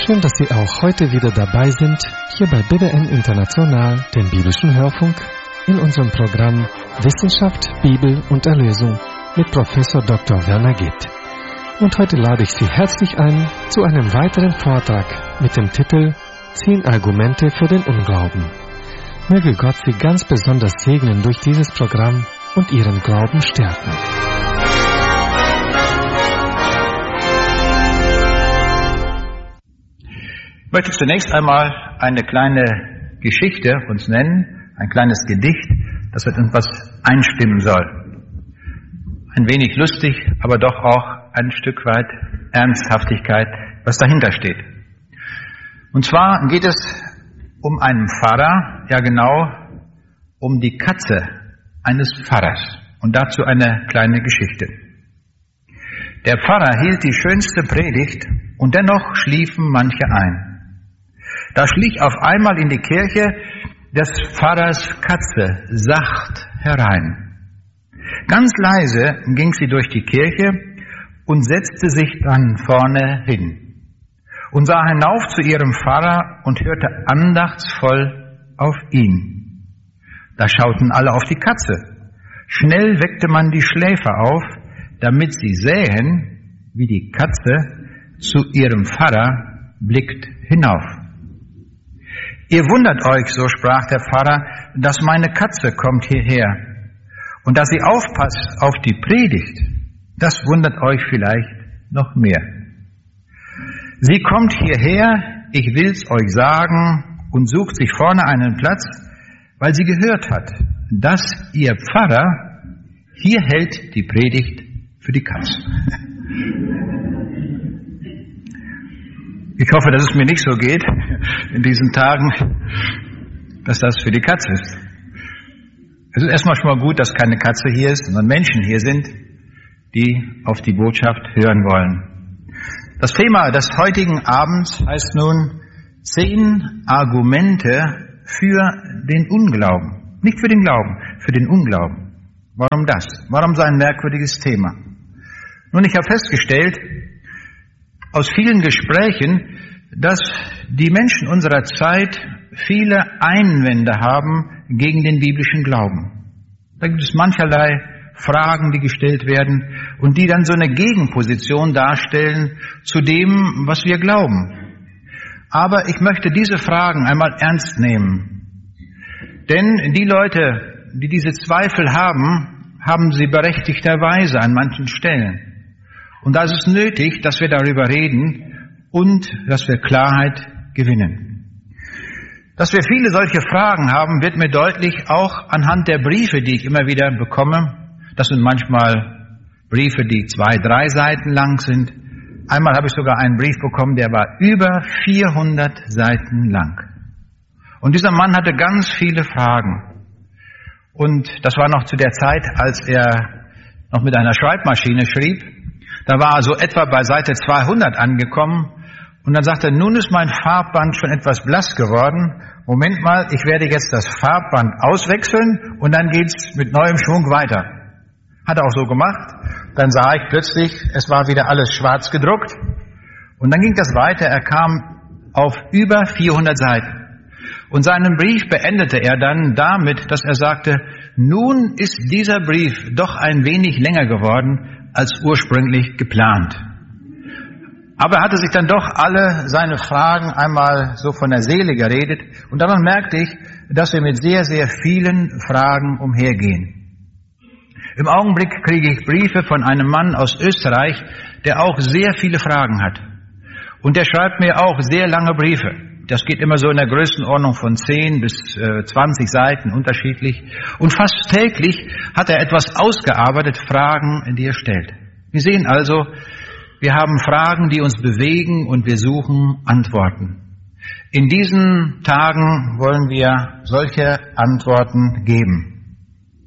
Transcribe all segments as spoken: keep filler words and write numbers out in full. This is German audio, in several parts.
Schön, dass Sie auch heute wieder dabei sind, hier bei B D N International, dem biblischen Hörfunk, in unserem Programm Wissenschaft, Bibel und Erlösung mit Professor Doktor Werner Gitt. Und heute lade ich Sie herzlich ein zu einem weiteren Vortrag mit dem Titel Zehn Argumente für den Unglauben. Möge Gott Sie ganz besonders segnen durch dieses Programm und Ihren Glauben stärken. Ich möchte zunächst einmal eine kleine Geschichte uns nennen, ein kleines Gedicht, das mit etwas einstimmen soll. Ein wenig lustig, aber doch auch ein Stück weit Ernsthaftigkeit, was dahinter steht. Und zwar geht es um einen Pfarrer, ja genau, um die Katze eines Pfarrers. Und dazu eine kleine Geschichte. Der Pfarrer hielt die schönste Predigt und dennoch schliefen manche ein. Da schlich auf einmal in die Kirche des Pfarrers Katze sacht herein. Ganz leise ging sie durch die Kirche und setzte sich dann vorne hin und sah hinauf zu ihrem Pfarrer und hörte andachtsvoll auf ihn. Da schauten alle auf die Katze. Schnell weckte man die Schläfer auf, damit sie sähen, wie die Katze zu ihrem Pfarrer blickt hinauf. Ihr wundert euch, so sprach der Pfarrer, dass meine Katze kommt hierher. Und dass sie aufpasst auf die Predigt, das wundert euch vielleicht noch mehr. Sie kommt hierher, ich will's euch sagen, und sucht sich vorne einen Platz, weil sie gehört hat, dass ihr Pfarrer hier hält die Predigt für die Katze. Ich hoffe, dass es mir nicht so geht in diesen Tagen, dass das für die Katze ist. Es ist erstmal schon mal gut, dass keine Katze hier ist, sondern Menschen hier sind, die auf die Botschaft hören wollen. Das Thema des heutigen Abends heißt nun zehn Argumente für den Unglauben. Nicht für den Glauben, für den Unglauben. Warum das? Warum so ein merkwürdiges Thema? Nun, ich habe festgestellt, aus vielen Gesprächen, dass die Menschen unserer Zeit viele Einwände haben gegen den biblischen Glauben. Da gibt es mancherlei Fragen, die gestellt werden und die dann so eine Gegenposition darstellen zu dem, was wir glauben. Aber ich möchte diese Fragen einmal ernst nehmen. Denn die Leute, die diese Zweifel haben, haben sie berechtigterweise an manchen Stellen. Und da ist es nötig, dass wir darüber reden und dass wir Klarheit gewinnen. Dass wir viele solche Fragen haben, wird mir deutlich auch anhand der Briefe, die ich immer wieder bekomme. Das sind manchmal Briefe, die zwei, drei Seiten lang sind. Einmal habe ich sogar einen Brief bekommen, der war über vierhundert Seiten lang. Und dieser Mann hatte ganz viele Fragen. Und das war noch zu der Zeit, als er noch mit einer Schreibmaschine schrieb. Da war er so etwa bei Seite zweihundert angekommen und dann sagte er, nun ist mein Farbband schon etwas blass geworden. Moment mal, ich werde jetzt das Farbband auswechseln und dann geht's mit neuem Schwung weiter. Hat er auch so gemacht. Dann sah ich plötzlich, es war wieder alles schwarz gedruckt und dann ging das weiter. Er kam auf über vierhundert Seiten und seinen Brief beendete er dann damit, dass er sagte, nun ist dieser Brief doch ein wenig länger geworden als ursprünglich geplant. Aber er hatte sich dann doch alle seine Fragen einmal so von der Seele geredet und daran merkte ich, dass wir mit sehr, sehr vielen Fragen umhergehen. Im Augenblick kriege ich Briefe von einem Mann aus Österreich, der auch sehr viele Fragen hat. Und der schreibt mir auch sehr lange Briefe. Das geht immer so in der Größenordnung von zehn bis zwanzig Seiten unterschiedlich. Und fast täglich hat er etwas ausgearbeitet, Fragen, die er stellt. Wir sehen also, wir haben Fragen, die uns bewegen und wir suchen Antworten. In diesen Tagen wollen wir solche Antworten geben.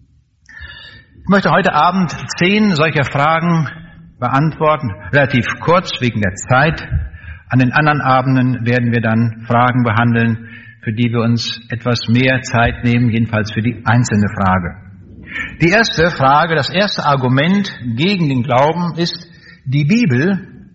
Ich möchte heute Abend zehn solcher Fragen beantworten, relativ kurz wegen der Zeit. An den anderen Abenden werden wir dann Fragen behandeln, für die wir uns etwas mehr Zeit nehmen, jedenfalls für die einzelne Frage. Die erste Frage, das erste Argument gegen den Glauben ist, die Bibel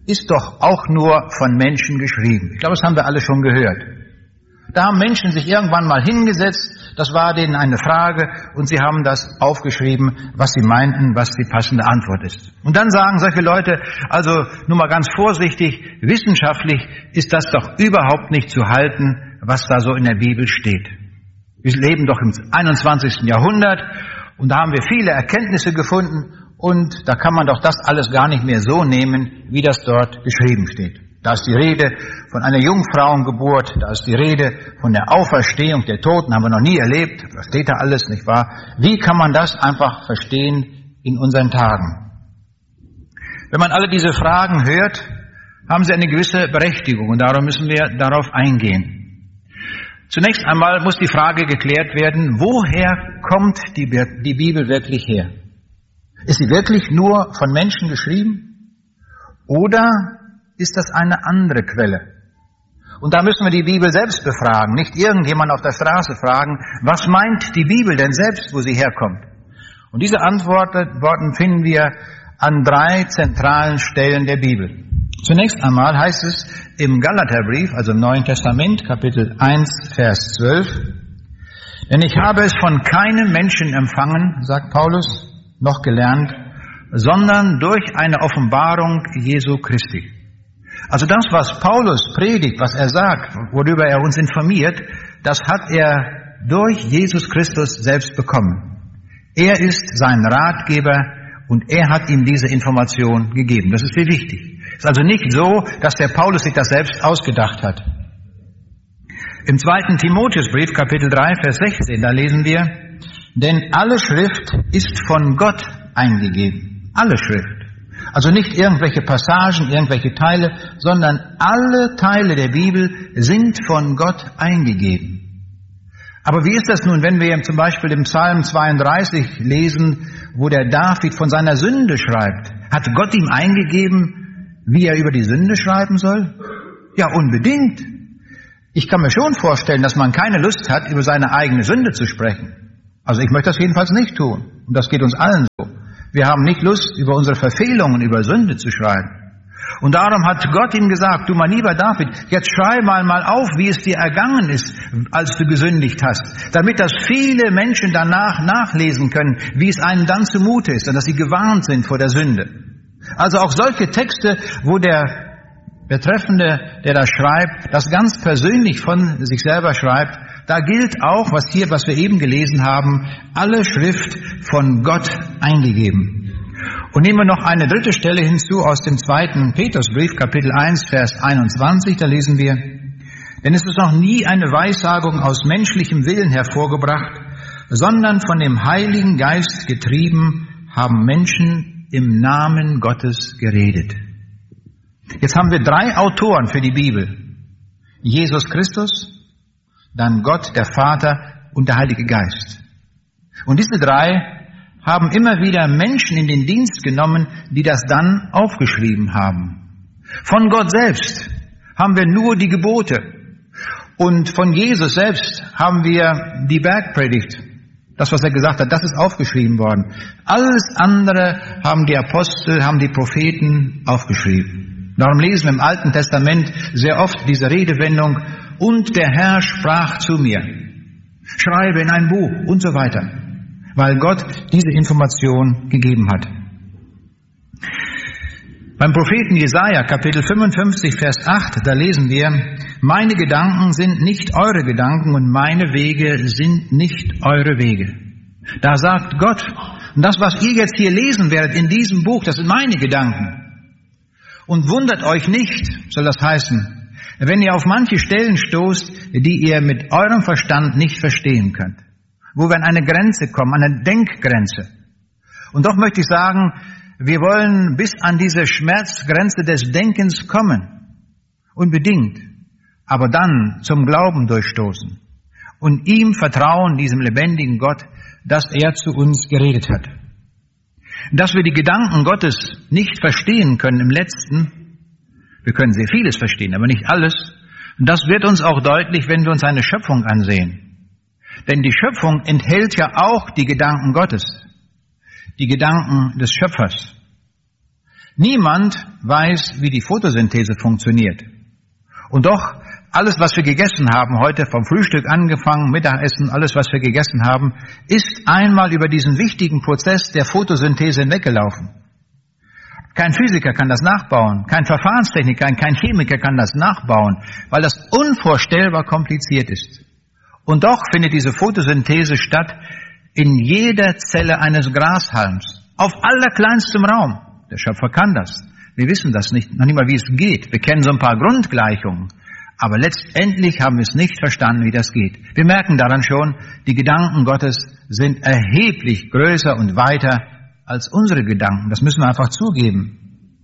ist doch auch nur von Menschen geschrieben. Ich glaube, das haben wir alle schon gehört. Da haben Menschen sich irgendwann mal hingesetzt, das war denen eine Frage und sie haben das aufgeschrieben, was sie meinten, was die passende Antwort ist. Und dann sagen solche Leute, also nur mal ganz vorsichtig, wissenschaftlich ist das doch überhaupt nicht zu halten, was da so in der Bibel steht. Wir leben doch im einundzwanzigsten Jahrhundert und da haben wir viele Erkenntnisse gefunden und da kann man doch das alles gar nicht mehr so nehmen, wie das dort geschrieben steht. Da ist die Rede von einer Jungfrauengeburt, da ist die Rede von der Auferstehung der Toten, haben wir noch nie erlebt, das steht da alles, nicht wahr? Wie kann man das einfach verstehen in unseren Tagen? Wenn man alle diese Fragen hört, haben sie eine gewisse Berechtigung und darum müssen wir darauf eingehen. Zunächst einmal muss die Frage geklärt werden, woher kommt die, die Bibel wirklich her? Ist sie wirklich nur von Menschen geschrieben? Oder ist das eine andere Quelle? Und da müssen wir die Bibel selbst befragen, nicht irgendjemand auf der Straße fragen, was meint die Bibel denn selbst, wo sie herkommt? Und diese Antworten finden wir an drei zentralen Stellen der Bibel. Zunächst einmal heißt es im Galaterbrief, also im Neuen Testament, Kapitel eins, Vers zwölf, denn ich habe es von keinem Menschen empfangen, sagt Paulus, noch gelernt, sondern durch eine Offenbarung Jesu Christi. Also das, was Paulus predigt, was er sagt, worüber er uns informiert, das hat er durch Jesus Christus selbst bekommen. Er ist sein Ratgeber und er hat ihm diese Information gegeben. Das ist sehr wichtig. Es ist also nicht so, dass der Paulus sich das selbst ausgedacht hat. Im zweiten Timotheusbrief, Kapitel drei, Vers sechzehn, da lesen wir, denn alle Schrift ist von Gott eingegeben. Alle Schrift. Also nicht irgendwelche Passagen, irgendwelche Teile, sondern alle Teile der Bibel sind von Gott eingegeben. Aber wie ist das nun, wenn wir zum Beispiel im Psalm zweiunddreißig lesen, wo der David von seiner Sünde schreibt? Hat Gott ihm eingegeben, wie er über die Sünde schreiben soll? Ja, unbedingt. Ich kann mir schon vorstellen, dass man keine Lust hat, über seine eigene Sünde zu sprechen. Also ich möchte das jedenfalls nicht tun. Und das geht uns allen so. Wir haben nicht Lust, über unsere Verfehlungen, über Sünde zu schreiben. Und darum hat Gott ihm gesagt, du mein lieber David, jetzt schreib mal mal auf, wie es dir ergangen ist, als du gesündigt hast, damit das viele Menschen danach nachlesen können, wie es einem dann zumute ist und dass sie gewarnt sind vor der Sünde. Also auch solche Texte, wo der Betreffende, der da schreibt, das ganz persönlich von sich selber schreibt, da gilt auch, was hier, was wir eben gelesen haben, alle Schrift von Gott eingegeben. Und nehmen wir noch eine dritte Stelle hinzu aus dem zweiten Petrusbrief, Kapitel eins, Vers einundzwanzig, da lesen wir, denn es ist noch nie eine Weissagung aus menschlichem Willen hervorgebracht, sondern von dem Heiligen Geist getrieben haben Menschen im Namen Gottes geredet. Jetzt haben wir drei Autoren für die Bibel. Jesus Christus, dann Gott, der Vater und der Heilige Geist. Und diese drei haben immer wieder Menschen in den Dienst genommen, die das dann aufgeschrieben haben. Von Gott selbst haben wir nur die Gebote. Und von Jesus selbst haben wir die Bergpredigt. Das, was er gesagt hat, das ist aufgeschrieben worden. Alles andere haben die Apostel, haben die Propheten aufgeschrieben. Darum lesen wir im Alten Testament sehr oft diese Redewendung, und der Herr sprach zu mir, schreibe in ein Buch und so weiter, weil Gott diese Information gegeben hat. Beim Propheten Jesaja, Kapitel fünfundfünfzig, Vers acht, da lesen wir, meine Gedanken sind nicht eure Gedanken und meine Wege sind nicht eure Wege. Da sagt Gott, und das, was ihr jetzt hier lesen werdet in diesem Buch, das sind meine Gedanken. Und wundert euch nicht, soll das heißen, wenn ihr auf manche Stellen stoßt, die ihr mit eurem Verstand nicht verstehen könnt. Wo wir an eine Grenze kommen, an eine Denkgrenze. Und doch möchte ich sagen, wir wollen bis an diese Schmerzgrenze des Denkens kommen. Unbedingt. Aber dann zum Glauben durchstoßen. Und ihm vertrauen, diesem lebendigen Gott, dass er zu uns geredet hat. Dass wir die Gedanken Gottes nicht verstehen können im Letzten, wir können sehr vieles verstehen, aber nicht alles. Und das wird uns auch deutlich, wenn wir uns eine Schöpfung ansehen. Denn die Schöpfung enthält ja auch die Gedanken Gottes, die Gedanken des Schöpfers. Niemand weiß, wie die Photosynthese funktioniert. Und doch, alles, was wir gegessen haben heute, vom Frühstück angefangen, Mittagessen, alles, was wir gegessen haben, ist einmal über diesen wichtigen Prozess der Photosynthese hinweggelaufen. Kein Physiker kann das nachbauen, kein Verfahrenstechniker, kein Chemiker kann das nachbauen, weil das unvorstellbar kompliziert ist. Und doch findet diese Photosynthese statt in jeder Zelle eines Grashalms, auf allerkleinstem Raum. Der Schöpfer kann das. Wir wissen das nicht, noch nicht mal, wie es geht. Wir kennen so ein paar Grundgleichungen. Aber letztendlich haben wir es nicht verstanden, wie das geht. Wir merken daran schon, die Gedanken Gottes sind erheblich größer und weiter als unsere Gedanken. Das müssen wir einfach zugeben.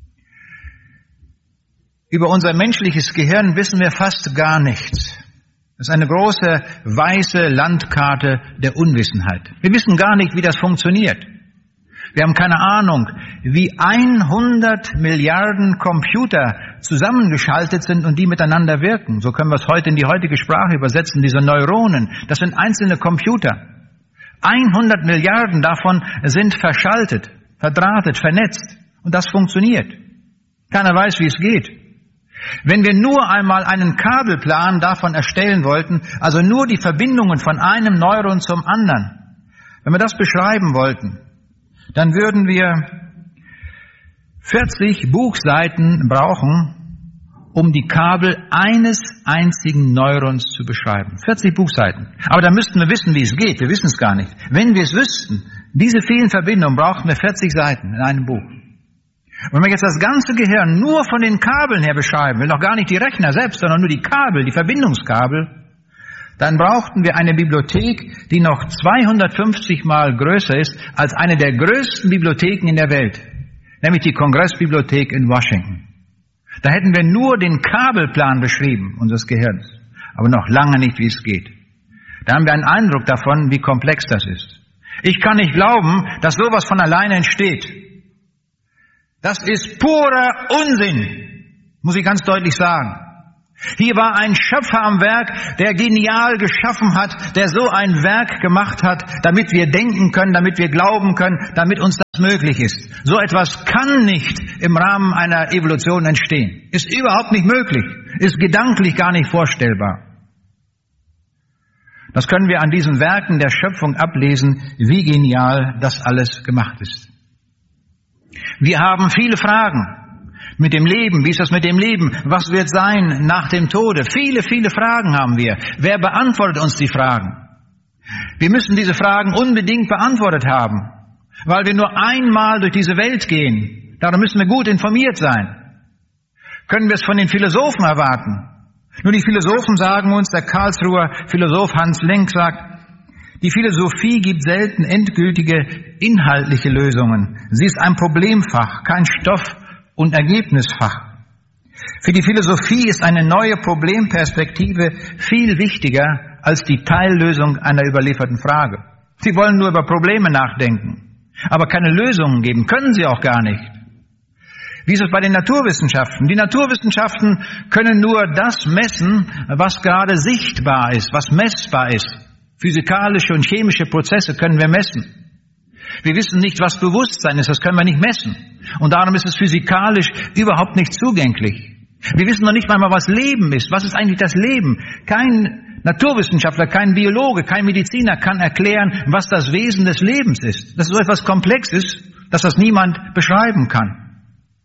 Über unser menschliches Gehirn wissen wir fast gar nichts. Das ist eine große, weiße Landkarte der Unwissenheit. Wir wissen gar nicht, wie das funktioniert. Wir haben keine Ahnung, wie hundert Milliarden Computer zusammengeschaltet sind und die miteinander wirken. So können wir es heute in die heutige Sprache übersetzen, diese Neuronen. Das sind einzelne Computer. hundert Milliarden davon sind verschaltet, verdrahtet, vernetzt. Und das funktioniert. Keiner weiß, wie es geht. Wenn wir nur einmal einen Kabelplan davon erstellen wollten, also nur die Verbindungen von einem Neuron zum anderen, wenn wir das beschreiben wollten, dann würden wir vierzig Buchseiten brauchen, um die Kabel eines einzigen Neurons zu beschreiben. vierzig Buchseiten. Aber da müssten wir wissen, wie es geht. Wir wissen es gar nicht. Wenn wir es wüssten, diese vielen Verbindungen, brauchten wir vierzig Seiten in einem Buch. Wenn wir jetzt das ganze Gehirn nur von den Kabeln her beschreiben, will noch gar nicht die Rechner selbst, sondern nur die Kabel, die Verbindungskabel, dann brauchten wir eine Bibliothek, die noch zweihundertfünfzig Mal größer ist als eine der größten Bibliotheken in der Welt, nämlich die Kongressbibliothek in Washington. Da hätten wir nur den Kabelplan beschrieben, unseres Gehirns, aber noch lange nicht, wie es geht. Da haben wir einen Eindruck davon, wie komplex das ist. Ich kann nicht glauben, dass sowas von alleine entsteht. Das ist purer Unsinn, muss ich ganz deutlich sagen. Hier war ein Schöpfer am Werk, der genial geschaffen hat, der so ein Werk gemacht hat, damit wir denken können, damit wir glauben können, damit uns das möglich ist. So etwas kann nicht im Rahmen einer Evolution entstehen. Ist überhaupt nicht möglich, ist gedanklich gar nicht vorstellbar. Das können wir an diesen Werken der Schöpfung ablesen, wie genial das alles gemacht ist. Wir haben viele Fragen. Mit dem Leben, wie ist das mit dem Leben? Was wird sein nach dem Tode? Viele, viele Fragen haben wir. Wer beantwortet uns die Fragen? Wir müssen diese Fragen unbedingt beantwortet haben, weil wir nur einmal durch diese Welt gehen. Darum müssen wir gut informiert sein. Können wir es von den Philosophen erwarten? Nur die Philosophen sagen uns, der Karlsruher Philosoph Hans Lenk sagt, die Philosophie gibt selten endgültige inhaltliche Lösungen. Sie ist ein Problemfach, kein Stoff- und Ergebnisfach. Für die Philosophie ist eine neue Problemperspektive viel wichtiger als die Teillösung einer überlieferten Frage. Sie wollen nur über Probleme nachdenken, aber keine Lösungen geben, können sie auch gar nicht. Wie ist es bei den Naturwissenschaften? Die Naturwissenschaften können nur das messen, was gerade sichtbar ist, was messbar ist. Physikalische und chemische Prozesse können wir messen. Wir wissen nicht, was Bewusstsein ist, das können wir nicht messen. Und darum ist es physikalisch überhaupt nicht zugänglich. Wir wissen noch nicht einmal, was Leben ist. Was ist eigentlich das Leben? Kein Naturwissenschaftler, kein Biologe, kein Mediziner kann erklären, was das Wesen des Lebens ist. Das ist so etwas Komplexes, dass das niemand beschreiben kann.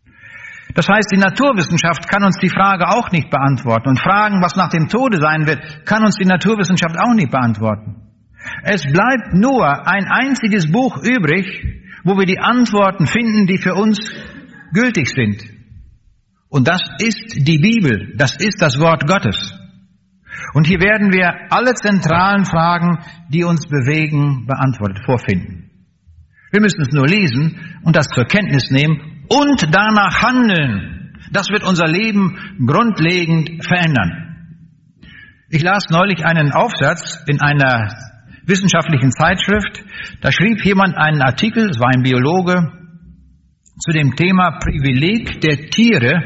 Das heißt, die Naturwissenschaft kann uns die Frage auch nicht beantworten. Und Fragen, was nach dem Tode sein wird, kann uns die Naturwissenschaft auch nicht beantworten. Es bleibt nur ein einziges Buch übrig, wo wir die Antworten finden, die für uns gültig sind. Und das ist die Bibel, das ist das Wort Gottes. Und hier werden wir alle zentralen Fragen, die uns bewegen, beantwortet vorfinden. Wir müssen es nur lesen und das zur Kenntnis nehmen und danach handeln. Das wird unser Leben grundlegend verändern. Ich las neulich einen Aufsatz in einer wissenschaftlichen Zeitschrift, da schrieb jemand einen Artikel, es war ein Biologe, zu dem Thema Privileg der Tiere,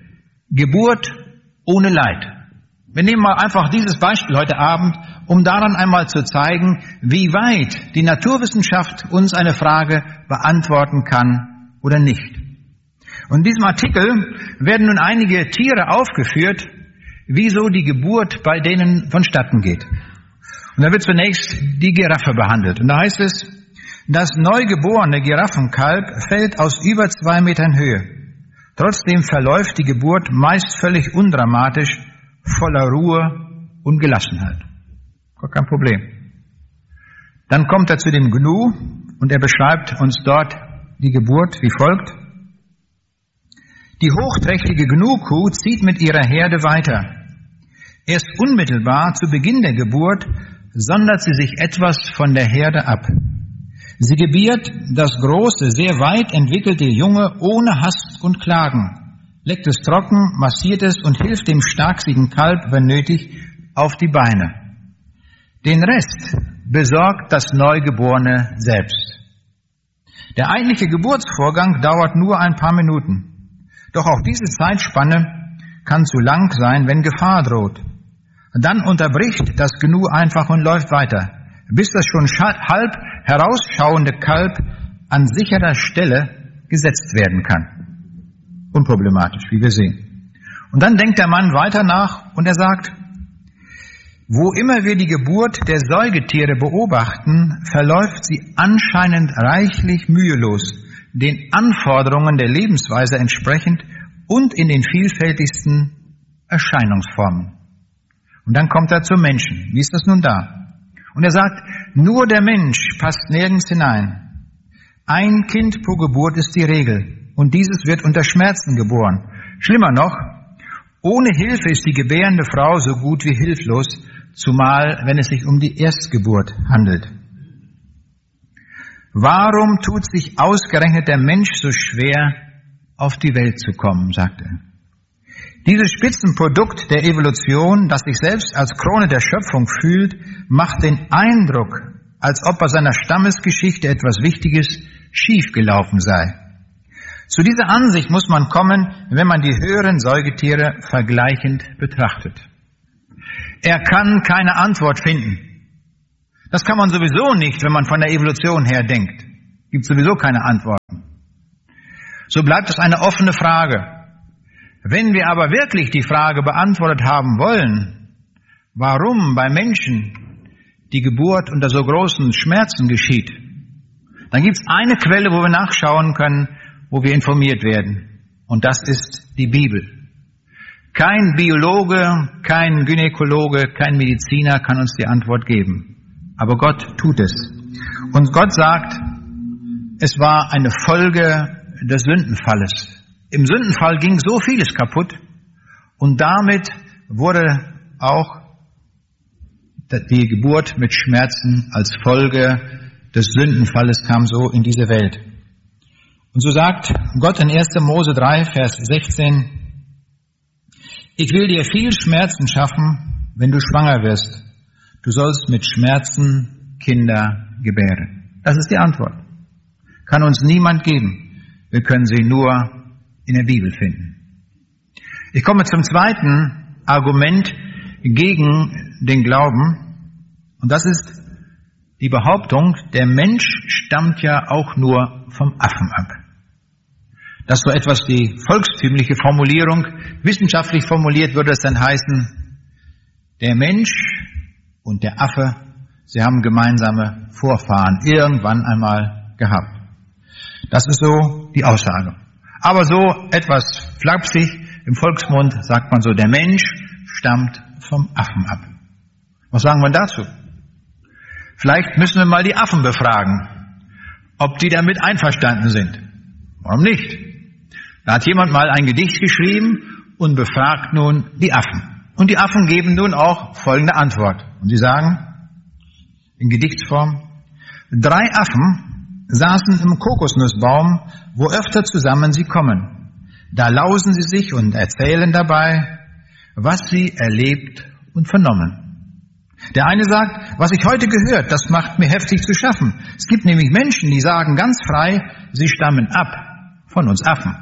Geburt ohne Leid. Wir nehmen mal einfach dieses Beispiel heute Abend, um daran einmal zu zeigen, wie weit die Naturwissenschaft uns eine Frage beantworten kann oder nicht. Und in diesem Artikel werden nun einige Tiere aufgeführt, wieso die Geburt bei denen vonstatten geht. Und da wird zunächst die Giraffe behandelt. Und da heißt es, das neugeborene Giraffenkalb fällt aus über zwei Metern Höhe. Trotzdem verläuft die Geburt meist völlig undramatisch, voller Ruhe und Gelassenheit. Gar kein Problem. Dann kommt er zu dem Gnu und er beschreibt uns dort die Geburt wie folgt. Die hochträchtige Gnu-Kuh zieht mit ihrer Herde weiter. Erst unmittelbar zu Beginn der Geburt sondert sie sich etwas von der Herde ab. Sie gebiert das große, sehr weit entwickelte Junge ohne Hast und Klagen, leckt es trocken, massiert es und hilft dem starksigen Kalb, wenn nötig, auf die Beine. Den Rest besorgt das Neugeborene selbst. Der eigentliche Geburtsvorgang dauert nur ein paar Minuten. Doch auch diese Zeitspanne kann zu lang sein, wenn Gefahr droht. Dann unterbricht das Gnu einfach und läuft weiter, bis das schon halb herausschauende Kalb an sicherer Stelle gesetzt werden kann. Unproblematisch, wie wir sehen. Und dann denkt der Mann weiter nach und er sagt, wo immer wir die Geburt der Säugetiere beobachten, verläuft sie anscheinend reichlich mühelos, den Anforderungen der Lebensweise entsprechend und in den vielfältigsten Erscheinungsformen. Und dann kommt er zum Menschen. Wie ist das nun da? Und er sagt, nur der Mensch passt nirgends hinein. Ein Kind pro Geburt ist die Regel und dieses wird unter Schmerzen geboren. Schlimmer noch, ohne Hilfe ist die gebärende Frau so gut wie hilflos, zumal wenn es sich um die Erstgeburt handelt. Warum tut sich ausgerechnet der Mensch so schwer, auf die Welt zu kommen, sagt er. Dieses Spitzenprodukt der Evolution, das sich selbst als Krone der Schöpfung fühlt, macht den Eindruck, als ob bei seiner Stammesgeschichte etwas Wichtiges schiefgelaufen sei. Zu dieser Ansicht muss man kommen, wenn man die höheren Säugetiere vergleichend betrachtet. Er kann keine Antwort finden. Das kann man sowieso nicht, wenn man von der Evolution her denkt. Es gibt sowieso keine Antworten. So bleibt es eine offene Frage. Wenn wir aber wirklich die Frage beantwortet haben wollen, warum bei Menschen die Geburt unter so großen Schmerzen geschieht, dann gibt es eine Quelle, wo wir nachschauen können, wo wir informiert werden. Und das ist die Bibel. Kein Biologe, kein Gynäkologe, kein Mediziner kann uns die Antwort geben. Aber Gott tut es. Und Gott sagt, es war eine Folge des Sündenfalles. Im Sündenfall ging so vieles kaputt und damit wurde auch die Geburt mit Schmerzen als Folge des Sündenfalles kam so in diese Welt. Und so sagt Gott in erster Mose drei, Vers sechzehn, ich will dir viel Schmerzen schaffen, wenn du schwanger wirst. Du sollst mit Schmerzen Kinder gebären. Das ist die Antwort. Kann uns niemand geben. Wir können sie nur in der Bibel finden. Ich komme zum zweiten Argument gegen den Glauben. Und das ist die Behauptung, der Mensch stammt ja auch nur vom Affen ab. Das ist so etwas die volkstümliche Formulierung. Wissenschaftlich formuliert würde es dann heißen, der Mensch und der Affe, sie haben gemeinsame Vorfahren irgendwann einmal gehabt. Das ist so die Aussage. Aber so etwas flapsig im Volksmund sagt man so, der Mensch stammt vom Affen ab. Was sagen wir dazu? Vielleicht müssen wir mal die Affen befragen, ob die damit einverstanden sind. Warum nicht? Da hat jemand mal ein Gedicht geschrieben und befragt nun die Affen. Und die Affen geben nun auch folgende Antwort. Und sie sagen in Gedichtsform, drei Affen saßen im Kokosnussbaum, wo öfter zusammen sie kommen. Da lausen sie sich und erzählen dabei, was sie erlebt und vernommen. Der eine sagt, was ich heute gehört, das macht mir heftig zu schaffen. Es gibt nämlich Menschen, die sagen ganz frei, sie stammen ab von uns Affen.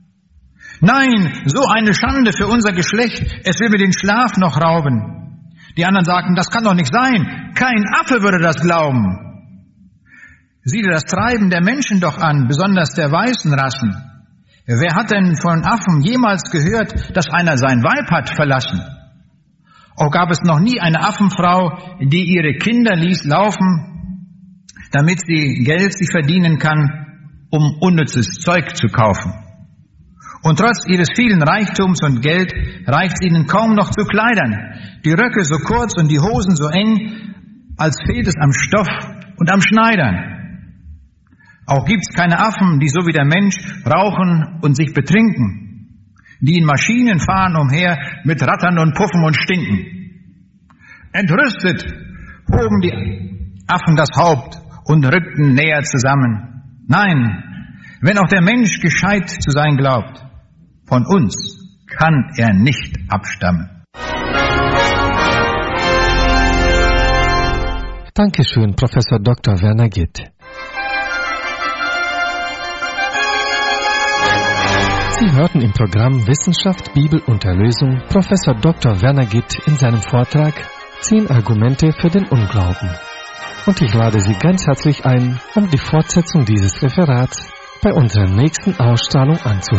Nein, so eine Schande für unser Geschlecht, es will mir den Schlaf noch rauben. Die anderen sagten, das kann doch nicht sein, kein Affe würde das glauben. Sieh dir das Treiben der Menschen doch an, besonders der weißen Rassen. Wer hat denn von Affen jemals gehört, dass einer sein Weib hat verlassen? Auch gab es noch nie eine Affenfrau, die ihre Kinder ließ laufen, damit sie Geld sich verdienen kann, um unnützes Zeug zu kaufen. Und trotz ihres vielen Reichtums und Geld reicht es ihnen kaum noch zu Kleidern. Die Röcke so kurz und die Hosen so eng, als fehlt es am Stoff und am Schneidern. Auch gibt's keine Affen, die so wie der Mensch rauchen und sich betrinken, die in Maschinen fahren umher mit Rattern und Puffen und Stinken. Entrüstet hoben die Affen das Haupt und rückten näher zusammen. Nein, wenn auch der Mensch gescheit zu sein glaubt, von uns kann er nicht abstammen. Dankeschön, Professor Doktor Werner Gitt. Sie hörten im Programm Wissenschaft, Bibel und Erlösung Professor Doktor Werner Gitt in seinem Vortrag Zehn Argumente für den Unglauben. Und ich lade Sie ganz herzlich ein, um die Fortsetzung dieses Referats bei unserer nächsten Ausstrahlung anzuhören.